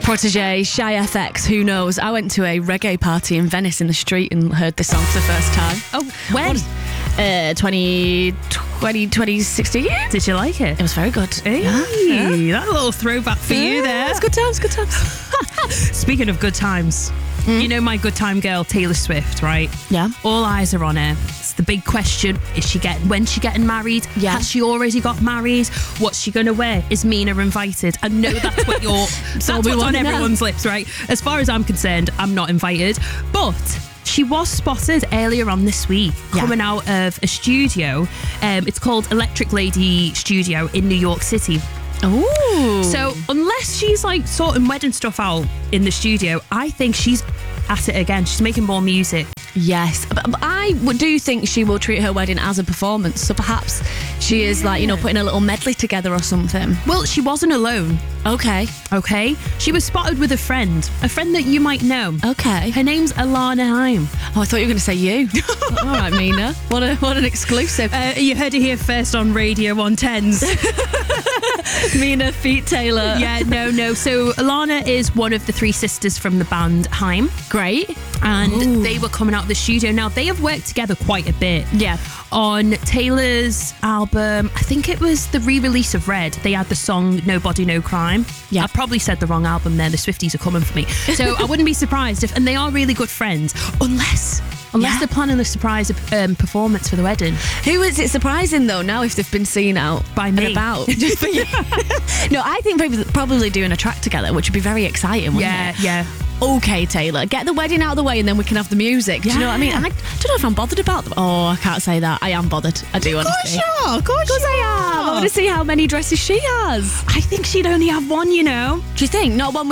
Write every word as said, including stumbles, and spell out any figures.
Protege, Shy F X, who knows? I went to a reggae party in Venice in the street and heard this song for the first time. Oh, when? Uh, twenty twenty, twenty sixteen. Did you like it? It was very good. Hey, yeah. that's a little throwback for yeah, you there. It's good times, good times. Speaking of good times, mm. you know my good time girl, Taylor Swift, right? Yeah. All eyes are on her. It's the big question. Is she getting, when's she getting married? Yeah. Has she already got married? What's she going to wear? Is Mina invited? I know that's what you're, that's we what's on wanna know. everyone's lips, right? As far as I'm concerned, I'm not invited. But she was spotted earlier on this week Yeah. coming out of a studio. Um, it's called Electric Lady Studio in New York City. Ooh. So unless she's like sorting wedding stuff out in the studio, I think she's at it again. She's making more music. Yes, but, but I do think she will treat her wedding as a performance. So perhaps she is like, you know, putting a little medley together or something. Well, she wasn't alone. Okay. Okay. She was spotted with a friend, a friend that you might know. Okay. Her name's Alana Haim. Oh, I thought you were going to say you. All right, Mina. What a what an exclusive. Uh, you heard it here first on Radio on Tens. Mina Feet Taylor. Yeah, no, no. So Alana is one of the three sisters from the band Haim. Great. And Ooh. they were coming out of the studio. Now, they have worked together quite a bit. Yeah. On Taylor's album, I think it was the re-release of Red, they had the song Nobody No Crime. Yeah. I probably said the wrong album there. The Swifties are coming for me. So I wouldn't be surprised if, and they are really good friends, unless... Unless Yeah. they're planning a surprise um, performance for the wedding. Who is it surprising though now if they've been seen out By and me. about? Just for you. No, I think probably, probably doing a track together, which would be very exciting, wouldn't Yeah, it? yeah. Okay, Taylor, get the wedding out of the way and then we can have the music. Do you know what I mean? Yeah. I don't know if I'm bothered about them. Oh, I can't say that. I am bothered. I do want to see. are. Of course, I am. I want to see how many dresses she has. I think she'd only have one, you know. Do you think? Not one with